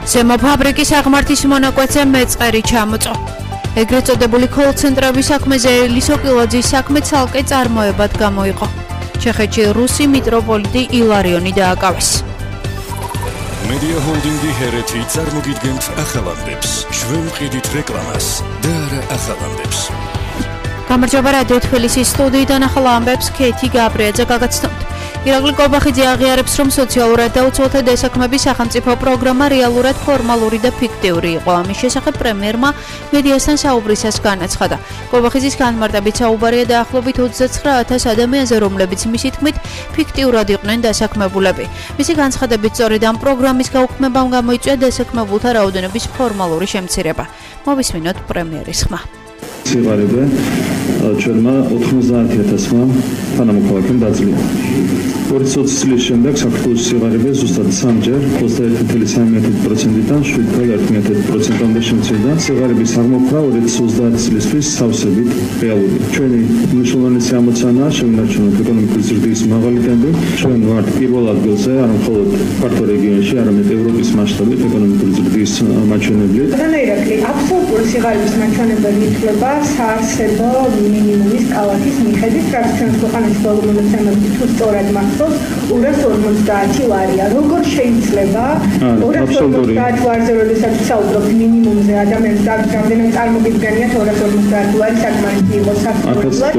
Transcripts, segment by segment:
ზემო ფაბრიკის აღმართის მონაკვეთზე მეწყერი ჩამოწო. ეგრეთ წოდებული კოლ-ცენტრების საქმეზე ელისო კილაძის საქმე ცალკე წარმოებად გამოიყო. ჩეხეთში რუსი მიტროპოლიტი ილარიონი დააკავეს. Media Holding-ი ჰერეთი წარმოგიდგენთ ახალამდებს. ჩვენ ვყიდით რეკლამას და არა ახალამდებს. გამარჯობა რადიო თბილისის სტუდიიდან ახალ ამბებს ქეთი გაბრიაძე გაგაცნობთ. ირაკლი კობახიძე აღიარებს, რომ სოციალურად დაუცველთა დასაქმების სახელმწიფო პროგრამა რეალურად ფორმალური და ფიქტიური იყო. ამის შესახებ პრემიერმა მედიასთან საუბრისას განაცხადა. კობახიძის განმარტებით საუბარია დაახლოებით 29,000 ადამიანზე, რომლებიც მისი თქმით ფიქტიურად იყვნენ დასაქმებულები. მისი განცხადებით, სწორედ ამ პროგრამის გაუქმებამ გამოიწვია დასაქმებულთა რაოდენობის ფორმალური შემცირება. მოვისმინოთ პრემიერის ხმა. სიღარიბე ჩვენმა 90,000-მა თანამოქალაქემ დაძლია. 20 წლის შემდეგ საქართველოს სიღარიბე ზუსტად 3-ჯერ 21,3%-დან 7,1%-მდე შემცირდა. სიღარიბის აღმოფხვრა 2030 წლისთვის სავსებით რეალურია. ჩვენი მნიშვნელოვანი ამოცანაა შევინარჩუნოთ ეკონომიკური ზრდის მაღალი ტემპი. ჩვენ ვართ პირველ ადგილზე არა მხოლოდ ქართულ რეგიონში, არამედ ევროპის მასშტაბით ეკონომიკური ზრდის მაჩვენებლით. ირაკლი აბსოლუტური სიღარიბის მაჩვენებელი ითვლება საარსებო მინიმუმის კალათის მიხედვით, რაც ჩვენს ქვეყანაში ბოლო მონაცემებით თუ სწორად მახსოვს 250 ლარია. როგორ შეიძლება 250 ლარზე, როდესაც ვსაუბრობთ მინიმუმზე, ადამიანს რამდენად წარმოგიდგენია 250 ლარი საკმარისი იყოს საფრთხებლად?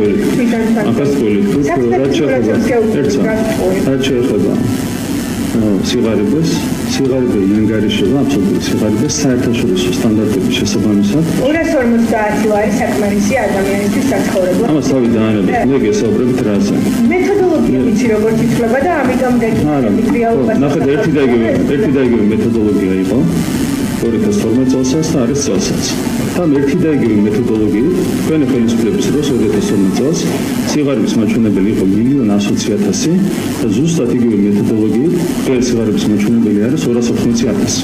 რაც შეეხება სიღარიბეს ინგარიშება აბსოლუტური სიღარიბეს საერთაშორისო სტანდარტების შესაბამისად 250 ლარი საკმარისი ადამიანისთვის საცხოვრებლად. ამას თავი დაანებეთ, მე გესაუბრებით რაზე. მეთოდოლოგია ვიცი როგორ ითვლება და ამიტომ დაგიწყებით რეალობას. ნახეთ, ერთი და იგივე მეთოდოლოგია იყო 2012 წელსაც და არის წელსაც. ამ ერთი და იგივე მეთოდოლოგიით თქვენი ხელისუფლების დროს 2012 წელს სიღარიბის მაჩვენებელი იყო 1,120,000 და ზუსტად იგივე მეთოდოლოგიით ყველა სიღარიბის მაჩვენებელი არის 280,000.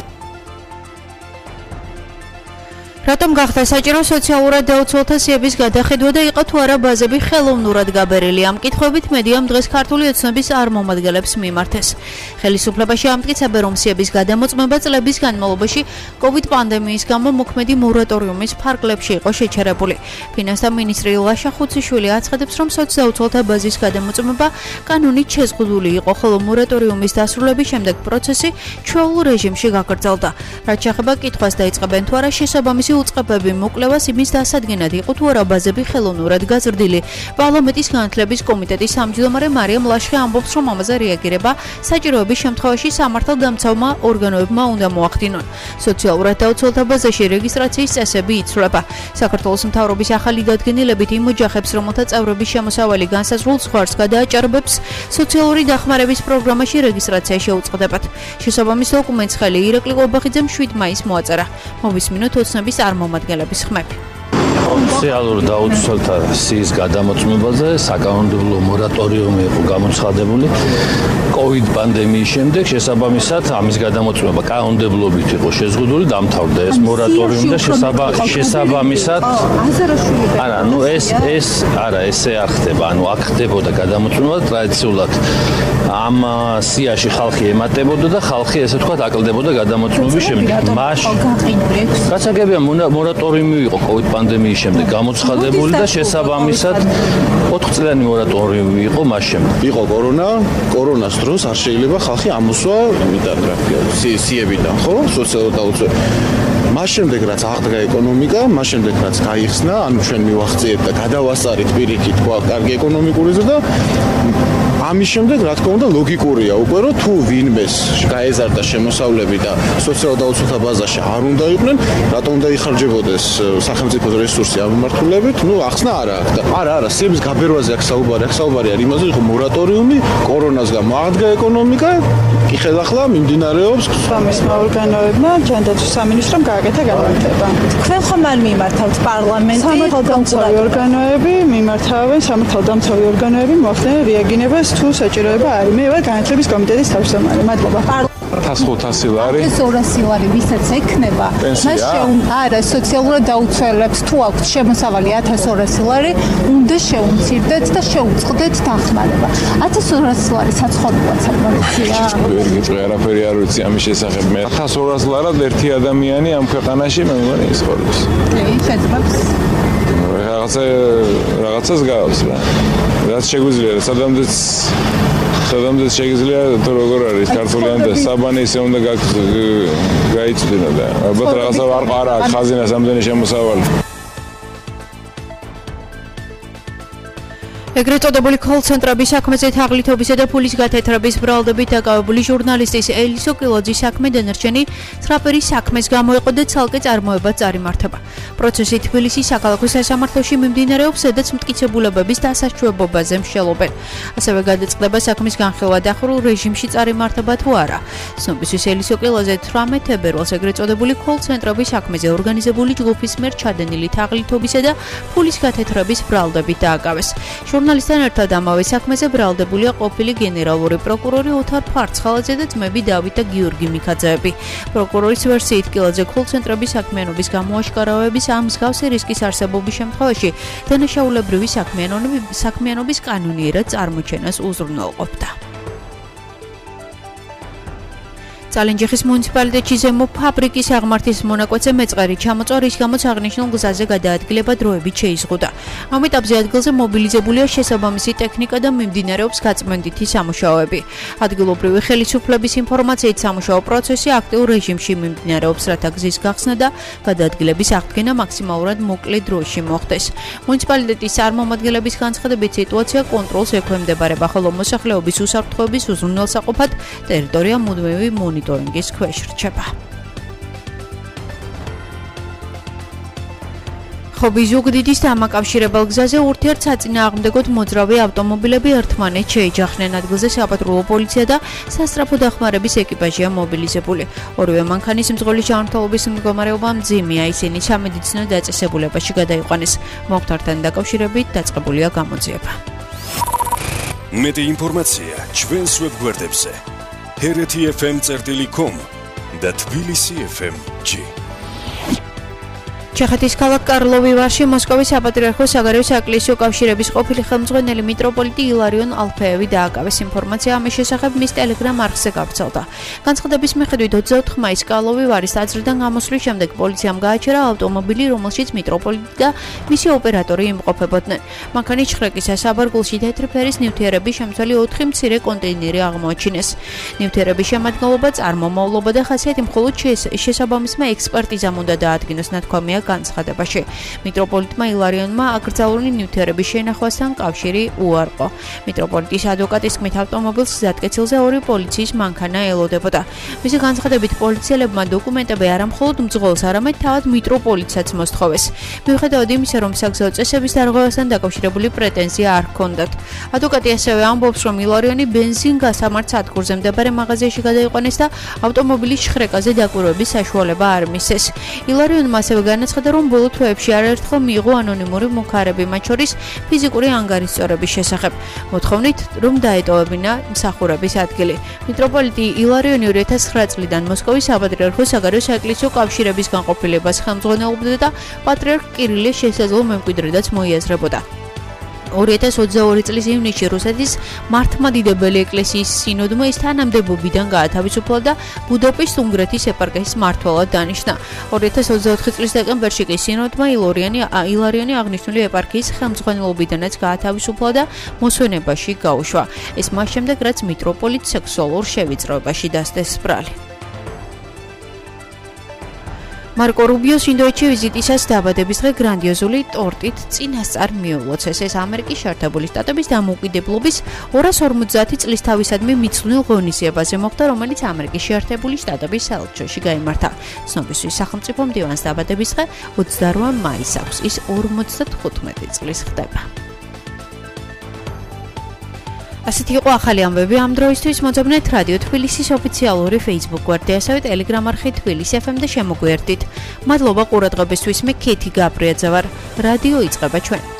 რატომ გახდა საჭირო სოციალურად დაუცველთა სიების გადახედვა და იყო თუ არა ბაზები ხელოვნურად გაბერილი? ამ კითხვებით მედიამ დღეს ქართული ოცნების წარმომადგენლებს მიმართეს. ხელისუფლებაში ამტკიცებენ, რომ სიების გადამოწმება წლების განმავლობაში COVID პანდემიის გამო მოქმედი მორატორიუმის ფარგლებში იყო შეჩერებული. ფინანსთა მინისტრი ლაშა ხუციშვილი აცხადებს, რომ სოციალურთა ბაზის გადამოწმება კანონით შეზღუდული იყო, ხოლო მორატორიუმის დასრულების შემდეგ პროცესი ჩვეულ რეჟიმში გაგრძელდა. რაც შეეხება კითხვას დაიწყებენ თუ არა შესაბამისი უწყებები მოკლევას იმის დასადგენად იყო თუ არა ბაზები ხელოვნურად გაზრდილი. პარლამენტის განათლების კომიტეტის თავმჯდომარე მარიამ ლაშხი ამბობს, რომ ამაზე რეაგირება საჭიროების შემთხვევაში სამართალდამცავმა ორგანოებმა უნდა მოახდინონ. სოციალურად დაუცველთა ბაზაში რეგისტრაციის წესები იცვლება. საქართველოს მთავრობის ახალი დადგენილებით იმ ოჯახებს, რომელთა წევრების შემოსავალი განსაზღვრულ ზღვარს გადააჭარბებს, სოციალური დახმარების პროგრამაში რეგისტრაცია შეუწყდებათ. შესაბამის დოკუმენტს ხელი ირაკლი კობახიძემ 7 მაისს მოაწერა. მოვისმინოთ ოცნების წარმომადგენლების ხმები. სოციალურ დაუცველთა სიის გადამოწმებაზე საკანონმდებლო მორატორიუმი იყო გამოცხადებული COVID პანდემიის შემდეგ. შესაბამისად ამის გადამოწმება კანონმდებლობით იყო შეზღუდული, დამთავრდა ეს მორატორიუმი და შესაბამისად ესე არ ხდება. აქ ხდებოდა გადამოწმება ტრადიციულად ამ სიაში ხალხი ემატებოდა და ხალხი ესე ვთქვათ აკლდებოდა გადამოწმების შემდეგ. გასაგებია მორატორიუმი იყო COVID პანდემიის შემდეგ გამოცხადებული და შესაბამისად 4 წლიანი მორატორიუმი იყო მას შემდეგ. იყო კორონას დროს არ შეიძლება ხალხი ამოსვა სიებიდან, ხო? სოციალურად დაუცველ. მას შემდეგ რაც აღდგა ეკონომიკა, მას შემდეგ რაც გაიხსნა, ანუ ჩვენ მივახციეთ და გადავასწარით პირიქით კარგი ეკონომიკური ზრდა. ამის შემდეგ რა თქმა უნდა ლოგიკურია უკვე რომ თუ ვინმეს გაეზარდა შემოსავლები და სოციალურად დაუცველთა ბაზაში არ უნდა იყვნენ, რატომ უნდა იხარჯებოდეს სახელმწიფოს რესურსი ამ მიმართულებით? ახსნა არა აქვს და არა, სიების გაბერვაზე აქ საუბარი არის იმაზე, რომ მორატორიუმი კორონას გამო აღდგა ეკონომიკა, კი ხელახლა მიმდინარეობს სამისმა ორგანოებმა ჯანდაცვის სამინისტრომ გააკეთა განმარტება. თქვენ ხომ არ მიმართავთ პარლამენტი? სამართალდამცავი ორგანოები მოახდენენ რეაგირებას თუ საჭიროება არის. მე ვარ განათლების კომიტეტის თავმჯდომარე. მადლობა. 1500 ლარი. 200 ლარი ვისაც ექნება, მას არა სოციალურად დაუცველებს თუ აქვს შემოსავალი 1200 ლარი, უნდა შეუმცირდეთ და შეუწყდეთ დახმარება. 1200 ლარი საცხოვრებლად საკმარისია. ვერ გიწყე არაფერი არ ვიცი ამის შესახებ. მე 1200 ლარად ერთი ადამიანი ამ ქვეყანაში მე მგონი ცხოვრობს. კი, შეძლებს. რაღაცას გავს რა. რაც შეგვიძლია, სადამდეც შეგვიძლია თუ როგორ არის ქართულიან და საბანი ისე უნდა გაიწვდინა და ალბათ რაღაცა არ აქვს ხაზინას ამდენი შემოსავალი. ეგრეთ წოდებული კოლ-ცენტრების საქმეზე თაღლითობისა და ფულის გათეთრების ბრალდებით დაკავებული ჟურნალისტის ელისო კილოძის საქმე დანარჩენი ცხრაფერის საქმეს გამოიყო და ცალკე წარმოება წარიმართება. პროცესი თბილისის საქალაქო სასამართლოში მიმდინარეობს, სადაც მტკიცებულებების დასაშვებობაზე მსჯელობენ. ასევე გადაწყდება საქმის განხილვა დახურულ რეჟიმში წარიმართება თუ არა. ცნობისთვის ელისო კილოძე 18 თებერვალს ეგრეთ წოდებული კოლ-ცენტრების საქმეზე ორგანიზებული ჯგუფის მიერ ჩადენილი თაღლითობისა და ფულის გათეთრების ბრალდებით დააკავეს. ჟურნალისტთან ერთად ამავე საქმეზე ბრალდებულია ყოფილი გენერალური პროკურორი ოთარ ფარცხალაძე და ძმები დავით და გიორგი მიქაძეები. პროკურორის ვერსიით კილოძე კოლ-ცენტრების საქმიანობის გამოაშკარავების ამ მსგავსი რისკის არსებობის შემთხვევაში დანაშაულებრივი საქმიანობის კანონიერად წარმოჩენას უზრუნველყოფდა. წალენჯიხის მუნიციპალიტეტში ზემო ფაბრიკის აღმართის მონაკვეთზე მეწყერი ჩამოწვა, რის გამოც აღნიშნულ გზაზე გადაადგილება დროებით შეიზღუდა. ამ ეტაპზე ადგილზე მობილიზებულია შესაბამისი ტექნიკა და მიმდინარეობს გაწმენდითი სამუშაოები. ადგილობრივი ხელისუფლების ინფორმაციით სამუშაო პროცესი აქტიურ რეჟიმში მიმდინარეობს, რათა გზის გახსნა და გადაადგილების აღდგენა მაქსიმალურად მოკლე დროში მოხდეს. მუნიციპალიტეტის წარმომადგენლების განცხადებით სიტუაცია კონტროლს ექვემდებარება, ხოლო მოსახლეობის უსაფრთხოების უზრუნველსაყოფად ტერიტორია მუდმივი მონიტორინგის ქვეშ რჩება. ხობი-ზუგდიდის დამაკავშირებელ გზაზე ურთიერთსაწინააღმდეგოდ მოძრავი ავტომობილები ერთმანეთს შეიჯახნენ. ადგილზე საპატრულო პოლიცია და სასწრაფო დახმარების ეკიპაჟია მობილიზებული. ორივე მანქანის მძღოლი ჯანმრთელობის მდგომარეობა მძიმეა, ისინი სამედიცინო დაწესებულებაში გადაიყვანეს. მომხდართან დაკავშირებით დაწყებულია გამოძიება. მეტი ინფორმაცია ჩვენს ვებგვერდებზე hereti.fm.com და tbilisi.fm.g. ჩეხეთის ქალაქ კარლოვი ვარში მოსკოვის საპატრიარქოს საგარეო საეკლესიო კავშირების ყოფილი ხელმძღვანელი მიტროპოლიტი ილარიონ ალფეევი დააკავეს. ინფორმაცია ამის შესახებ მის ტელეგრამ არხზე გავრცელდა. განცხადების მიხედვით 24 მაისს კარლოვი ვარის ტაძრიდან გამოსვლის შემდეგ პოლიციამ გააჩერა ავტომობილი, რომელშიც მიტროპოლიტი და მისი ოპერატორი იმყოფებოდნენ. მანქანის ჩხრეკისას საბარგულში თეთრი ფერის ნივთიერების შემცველი 4 მცირე კონტეინერი აღმოაჩინეს. ნივთიერების შემადგენლობა, წარმომავლობა და ხასიათი მხოლოდ შესაბამისმა ექსპერტიზამ უნდა დაადგინოს, ნათქვამია განცხადებაში. მიტროპოლიტმა ილარიონმა აკრძალული ნივთიერების შენახვასთან კავშირი უარყო. მიტროპოლიტის ადვოკატის თქმით, ავტომობილს გზატკეცილზე 2 პოლიციის მანქანა ელოდებოდა. მისი განცხადებით, პოლიციელებმა დოკუმენტები არა მხოლოდ მძღოლს, არამედ თავად მიტროპოლიტსაც მოსთხოვეს. მიუხედავად იმისა, რომ საგზაო წესების დარღვევასთან დაკავშირებული პრეტენზია არ ჰქონდათ. ადვოკატი ასევე ამბობს, რომ ილარიონი ბენზინ-გასამართ სადგურზე მდებარე მაღაზიაში გადაიყვანეს და ავტომობილის შხრეკაზე დაკვირვების საშუალება არ მისცეს. ილარიონმა ასევე განაცხადა, რომ ბოლო თვეებში არაერთხელ მიიღო ანონიმური მოქარები, მათ შორის ფიზიკური ანგარიშწორების შესახებ, მოთხოვნით, რომ დაეტოვებინა მსახურების ადგილი. მიტროპოლიტი ილარიონი 2009 წლიდან მოსკოვის საპატრიარქოს საგარეო საეკლესიო კავშირების განყოფილებას ხელმძღვანელობდა და პატრიარქ კირილეს შესაძლო მემკვიდრედაც მოიაზრებოდა. 2022 წლის ივნისში რუსეთის მართლმადიდებელი ეკლესიის სინოდმა ის თანამდებობიდან გაათავისუფლა და ბუდაპეშტ-უნგრეთის ეპარქიის მმართველად დანიშნა. 2024 წლის დეკემბერში კი სინოდმა ილარიონი აღნიშნული ეპარქიის ხელმძღვანელობიდანაც გაათავისუფლა და მოსვენებაში გაუშვა. ეს მას შემდეგ, რაც მიტროპოლიტს სექსუალურ შევიწროებაში დასდეს ბრალი. მარკო რუბიოს ინდოეთში ვიზიტისას დაბადების დღე გრანდიოზული ტორტით წინასწარ მიულოცეს. ეს ამერიკის შეერთებული შტატების დამოუკიდებლობის 250 წლის თავისადმი მიცნულ ღონისძიებაზე მოხდა, რომელიც ამერიკის შეერთებული შტატების საელჩოში გაიმართა. ცნობისთვის სახელმწიფო მდივანს დაბადების დღე 28 მაისს აქვს. ის 55 წლის ხდება. ასეთი იყო ახალი ამბები ამ დროისთვის. მოძებნეთ რადიო თბილისის ოფიციალური Facebook გვერდი, ასევე Telegram არხი თბილისი FM და შემოგვიერთდით. მადლობა ყურადღებისთვის. მე ქეთი გაბრიაძე ვარ. რადიო იწყება ჩვენ.